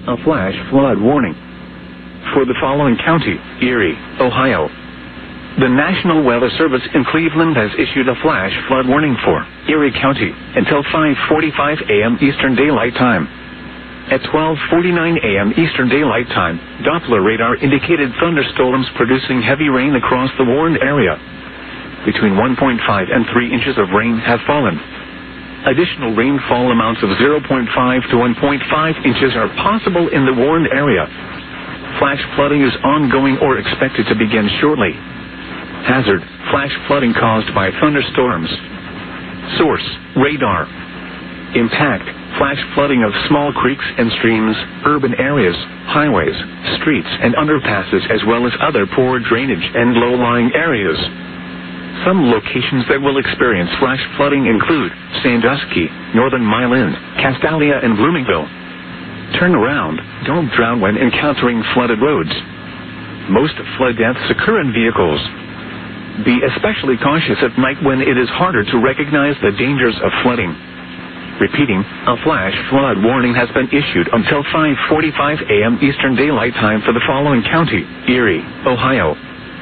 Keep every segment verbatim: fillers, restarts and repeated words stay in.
a flash flood warning for the following county: Erie, Ohio. The National Weather Service in Cleveland has issued a flash flood warning for Erie County until five forty-five a.m. Eastern Daylight Time. At twelve forty-nine a.m. Eastern Daylight Time, Doppler radar indicated thunderstorms producing heavy rain across the warned area. Between one point five and three inches of rain have fallen. Additional rainfall amounts of zero point five to one point five inches are possible in the warned area. Flash flooding is ongoing or expected to begin shortly. Hazard: flash flooding caused by thunderstorms. Source: radar. Impact: flash flooding of small creeks and streams, urban areas, highways, streets and underpasses, as well as other poor drainage and low-lying areas. Some locations that will experience flash flooding include Sandusky, Northern Milan, Castalia and Bloomingville. Turn around. Don't drown when encountering flooded roads. Most flood deaths occur in vehicles. Be especially cautious at night when it is harder to recognize the dangers of flooding. Repeating, a flash flood warning has been issued until five forty-five a.m. Eastern Daylight Time for the following county: Erie, Ohio.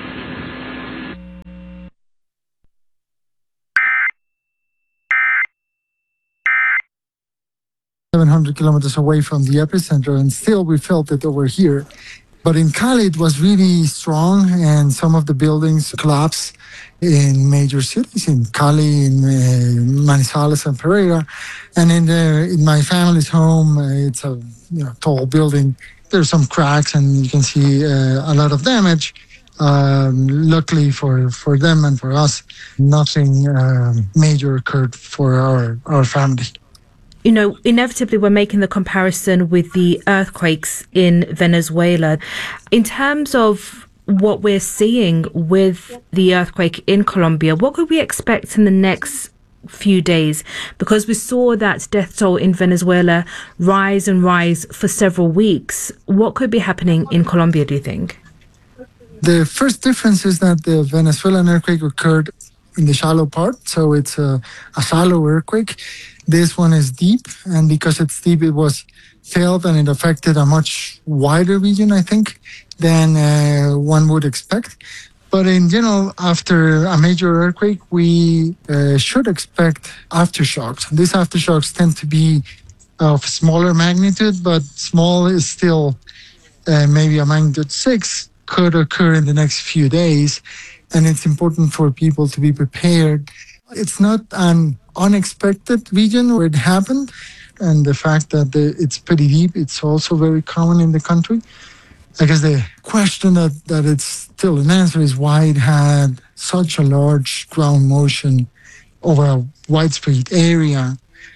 seven hundred kilometers away from the epicenter, and still we felt it over here. But in Cali, it was really strong, and some of the buildings collapsed in major cities, in Cali, in uh, Manizales and Pereira. And in the, in my family's home, uh, it's a you know, tall building. There's some cracks, and you can see uh, a lot of damage. Um, luckily for, for them and for us, nothing uh, major occurred for our, our family. You know, inevitably we're making the comparison with the earthquakes in Venezuela. In terms of what we're seeing with the earthquake in Colombia, what could we expect in the next few days? Because we saw that death toll in Venezuela rise and rise for several weeks. What could be happening in Colombia, do you think? The first difference is that the Venezuelan earthquake occurred in the shallow part, so it's a, a shallow earthquake. This one is deep, and because it's deep, it was felt and it affected a much wider region, I think, than uh, one would expect. But in general, after a major earthquake, we uh, should expect aftershocks. These aftershocks tend to be of smaller magnitude, but small is still uh, maybe a magnitude six could occur in the next few days. And it's important for people to be prepared. It's not an unexpected region where it happened, and the fact that the, it's pretty deep, it's also very common in the country. I guess the question that, that it's still an answer is why it had such a large ground motion over a widespread area.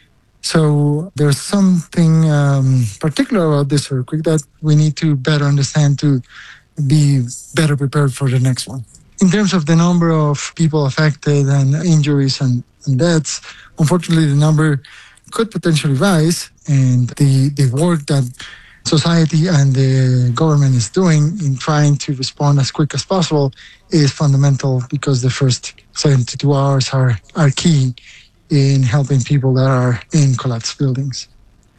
So there's something um, particular about this earthquake that we need to better understand to be better prepared for the next one. In terms of the number of people affected and injuries and, and deaths, unfortunately, the number could potentially rise, and the, the work that society and the government is doing in trying to respond as quick as possible is fundamental, because the first seventy-two hours are, are key in helping people that are in collapsed buildings.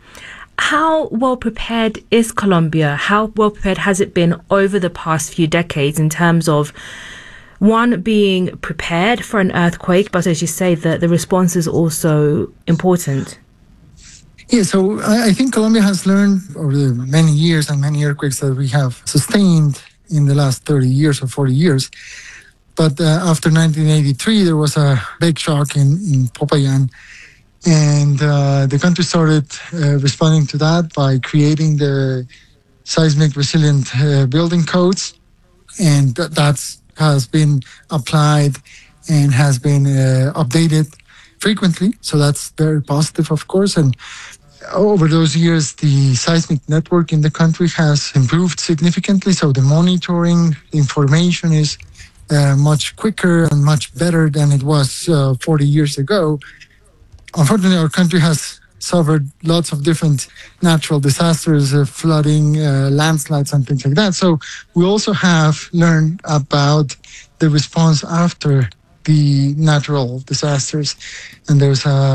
How well prepared is Colombia? How well prepared has it been over the past few decades in terms of, one, being prepared for an earthquake, but as you say, the, the response is also important? Yeah, so I, I think Colombia has learned over the many years and many earthquakes that we have sustained in the last thirty years or forty years. But uh, after nineteen eighty-three, there was a big shock in, in Popayan. And uh, the country started uh, responding to that by creating the seismic resilient uh, building codes. And th- that's has been applied and has been uh, updated frequently. So that's very positive, of course. And over those years, the seismic network in the country has improved significantly. So the monitoring information is uh, much quicker and much better than it was uh, forty years ago. Unfortunately, our country has suffered lots of different natural disasters, uh, flooding, uh, landslides, and things like that. So we also have learned about the response after the natural disasters. And there's a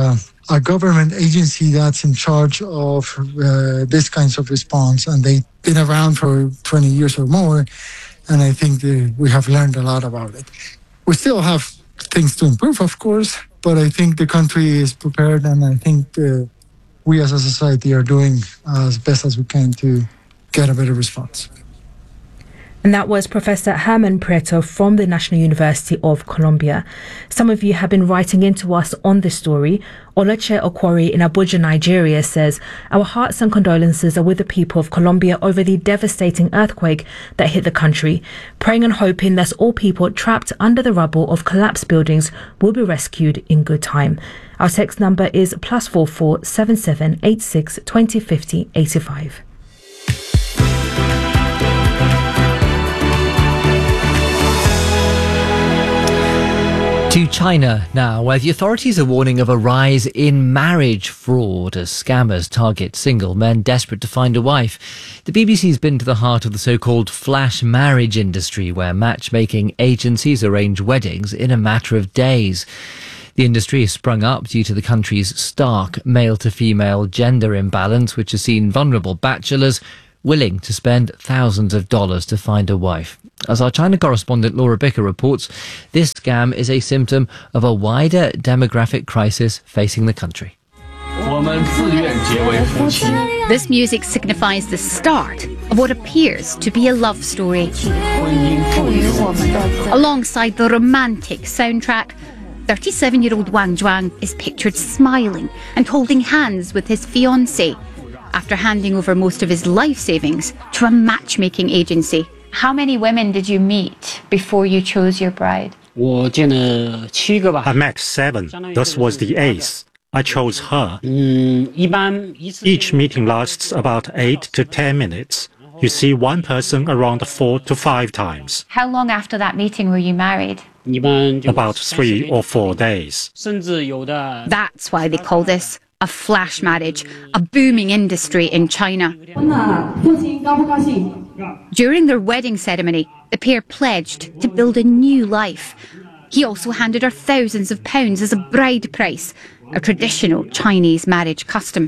a government agency that's in charge of uh, this kinds of response, and they've been around for twenty years or more, and I think the, we have learned a lot about it. We still have things to improve, of course, but I think the country is prepared, and I think uh, we as a society are doing as best as we can to get a better response. And that was Professor Herman Prieto from the National University of Colombia. Some of you have been writing into us on this story. Oloche Okwori in Abuja, Nigeria says, our hearts and condolences are with the people of Colombia over the devastating earthquake that hit the country, praying and hoping that all people trapped under the rubble of collapsed buildings will be rescued in good time. Our text number is plus four four seven seven eight six twenty fifty eighty five. To China now, where the authorities are warning of a rise in marriage fraud as scammers target single men desperate to find a wife. The B B C's been to the heart of the so-called flash marriage industry, where matchmaking agencies arrange weddings in a matter of days. The industry has sprung up due to the country's stark male-to-female gender imbalance, which has seen vulnerable bachelors willing to spend thousands of dollars to find a wife. As our China correspondent Laura Bicker reports, this scam is a symptom of a wider demographic crisis facing the country. This music signifies the start of what appears to be a love story. Alongside the romantic soundtrack, thirty-seven-year-old Wang Zhuang is pictured smiling and holding hands with his fiancée after handing over most of his life savings to a matchmaking agency. How many women did you meet before you chose your bride? I met seven. This was the eighth. I chose her. Each meeting lasts about eight to ten minutes. You see one person around four to five times. How long after that meeting were you married? About three or four days. That's why they call this a flash marriage, a booming industry in China. During their wedding ceremony, the pair pledged to build a new life. He also handed her thousands of pounds as a bride price, a traditional Chinese marriage custom.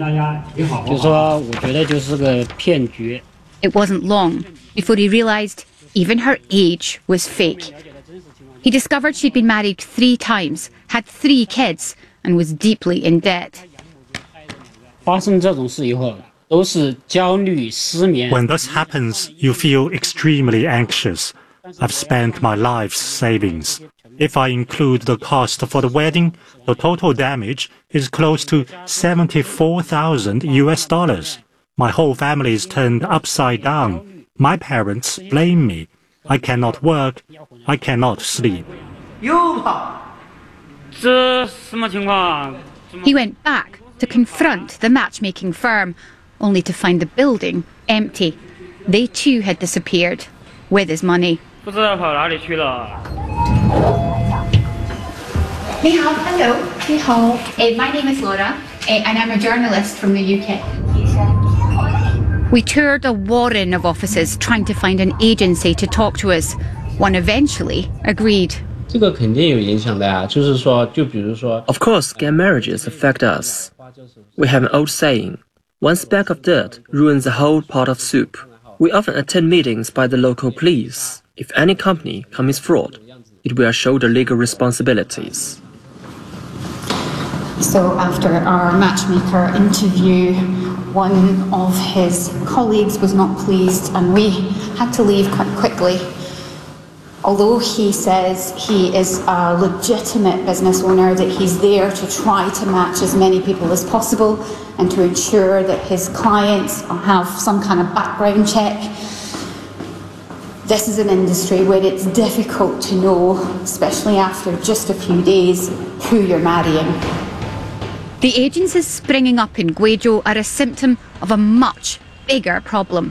It wasn't long before he realised even her age was fake. He discovered she'd been married three times, had three kids, and was deeply in debt. When this happens, you feel extremely anxious. I've spent my life's savings. If I include the cost for the wedding, the total damage is close to seventy-four thousand U S dollars. My whole family is turned upside down. My parents blame me. I cannot work. I cannot sleep. He went back to confront the matchmaking firm, only to find the building empty. They too had disappeared with his money. Hello. My name is Laura, and I'm a journalist from the U K. We toured a warren of offices trying to find an agency to talk to us. One eventually agreed. Of course, scam marriages affect us. We have an old saying, one speck of dirt ruins the whole pot of soup. We often attend meetings by the local police. If any company commits fraud, it will shoulder legal responsibilities. So after our matchmaker interview, one of his colleagues was not pleased and we had to leave quite quickly. Although he says he is a legitimate business owner, that he's there to try to match as many people as possible and to ensure that his clients have some kind of background check. This is an industry where it's difficult to know, especially after just a few days, who you're marrying. The agencies springing up in Guizhou are a symptom of a much bigger problem.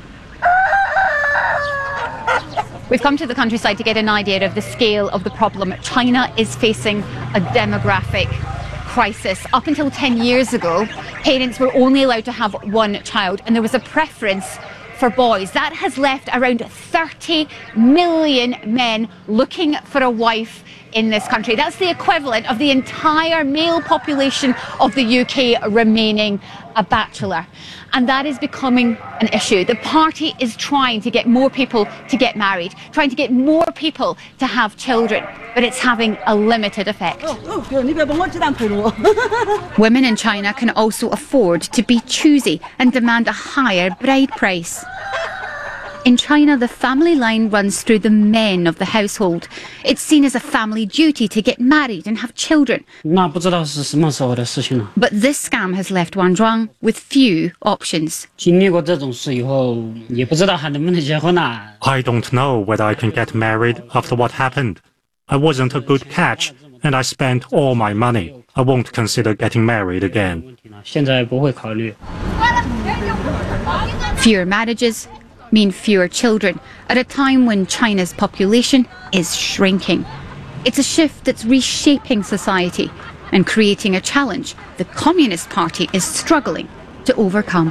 We've come to the countryside to get an idea of the scale of the problem. China is facing a demographic crisis. Up until ten years ago, parents were only allowed to have one child, and there was a preference for boys. That has left around thirty million men looking for a wife in this country. That's the equivalent of the entire male population of the U K remaining a bachelor. And that is becoming an issue. The party is trying to get more people to get married, trying to get more people to have children, but it's having a limited effect. Women in China can also afford to be choosy and demand a higher bride price. In China, the family line runs through the men of the household. It's seen as a family duty to get married and have children. But this scam has left Wang Zhuang with few options. I don't know whether I can get married after what happened. I wasn't a good catch, and I spent all my money. I won't consider getting married again. Fewer marriages mean fewer children at a time when China's population is shrinking. It's a shift that's reshaping society and creating a challenge the Communist Party is struggling to overcome.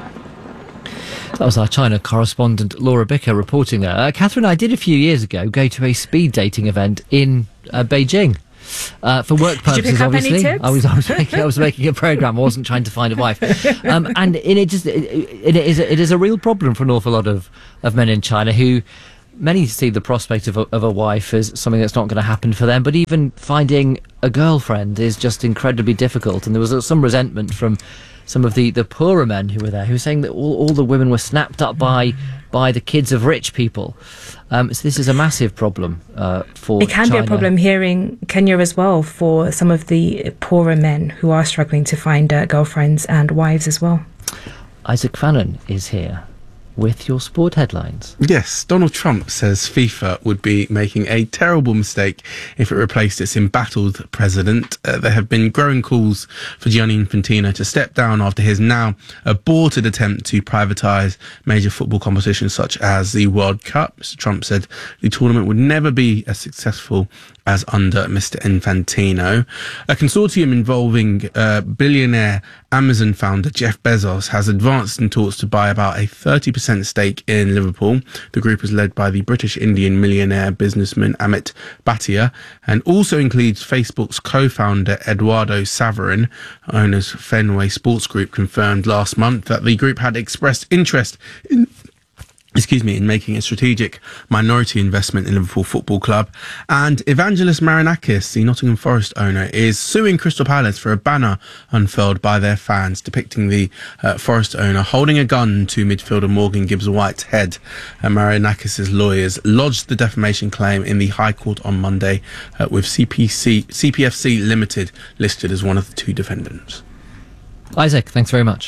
That was our China correspondent Laura Bicker reporting there. Uh, Catherine, I did a few years ago go to a speed dating event in uh, Beijing. Uh, for work purposes, did you pick up obviously. Any tips? I was, I was making, I was making a program. I wasn't trying to find a wife, um, and it, it just, it, it is, a, it is a real problem for an awful lot of, of men in China who, many see the prospect of a, of a wife as something that's not going to happen for them. But even finding a girlfriend is just incredibly difficult. And there was uh, some resentment from some of the, the poorer men who were there, who were saying that all, all the women were snapped up by by the kids of rich people. Um, so this is a massive problem uh, for It can China. be a problem here in Kenya as well for some of the poorer men who are struggling to find uh, girlfriends and wives as well. Isaac Fannon is here with your sport headlines. Yes, Donald Trump says FIFA would be making a terrible mistake if it replaced its embattled president. Uh, there have been growing calls for Gianni Infantino to step down after his now aborted attempt to privatise major football competitions such as the World Cup. Mister Trump said the tournament would never be as successful as under Mister Infantino. A consortium involving uh, billionaire Amazon founder Jeff Bezos has advanced in talks to buy about a thirty percent stake in Liverpool. The group is led by the British Indian millionaire businessman Amit Bhatia and also includes Facebook's co-founder Eduardo Saverin. Owners Fenway Sports Group confirmed last month that the group had expressed interest in excuse me, in making a strategic minority investment in Liverpool Football Club. And Evangelos Marinakis, the Nottingham Forest owner, is suing Crystal Palace for a banner unfurled by their fans depicting the uh, Forest owner holding a gun to midfielder Morgan Gibbs-White's head. Uh, Marinakis' lawyers lodged the defamation claim in the High Court on Monday, uh, with C P C, C P F C Limited listed as one of the two defendants. Isaac, thanks very much.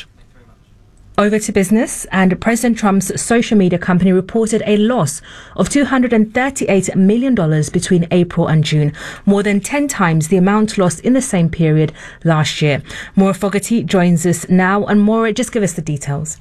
Over to business, and President Trump's social media company reported a loss of two hundred thirty-eight million dollars between April and June, more than ten times the amount lost in the same period last year. Maura Fogarty joins us now, and Maura, just give us the details.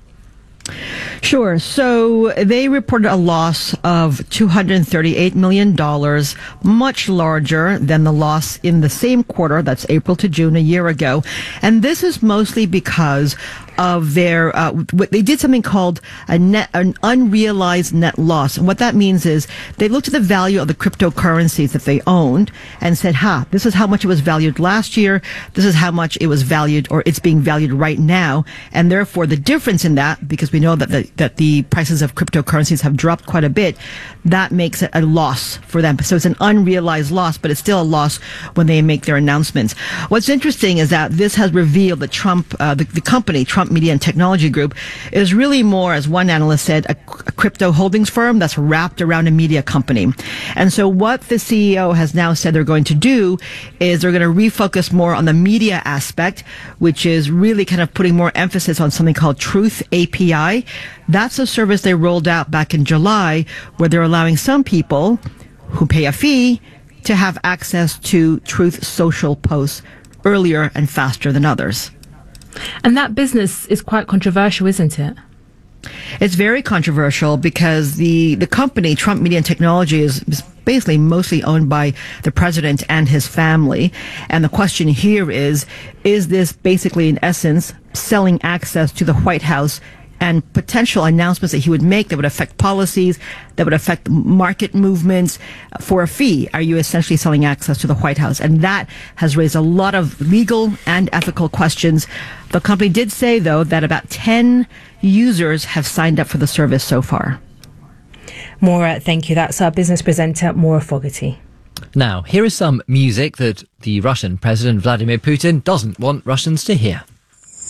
Sure. So they reported a loss of two hundred thirty-eight million dollars, much larger than the loss in the same quarter, that's April to June a year ago. And this is mostly because of their, uh, they did something called a net, an unrealized net loss. And what that means is they looked at the value of the cryptocurrencies that they owned and said, ha, this is how much it was valued last year. This is how much it was valued, or it's being valued right now. And therefore the difference in that, because we know that the, that the prices of cryptocurrencies have dropped quite a bit, that makes it a loss for them. So it's an unrealized loss, but it's still a loss when they make their announcements. What's interesting is that this has revealed that Trump, uh, the, the company, Trump Media and Technology Group, is really more, as one analyst said, a, a crypto holdings firm that's wrapped around a media company. And so what the C E O has now said they're going to do is they're going to refocus more on the media aspect, which is really kind of putting more emphasis on something called Truth A P I. That's a service they rolled out back in July, where they're allowing some people who pay a fee to have access to Truth Social posts earlier and faster than others. And that business is quite controversial, isn't it? It's very controversial because the, the company, Trump Media and Technology, is, is basically mostly owned by the president and his family. And the question here is, is this basically, in essence, selling access to the White House and potential announcements that he would make that would affect policies, that would affect market movements. For a fee, are you essentially selling access to the White House? And that has raised a lot of legal and ethical questions. The company did say, though, that about ten users have signed up for the service so far. Maura, thank you. That's our business presenter, Maura Fogarty. Now, here is some music that the Russian President Vladimir Putin doesn't want Russians to hear.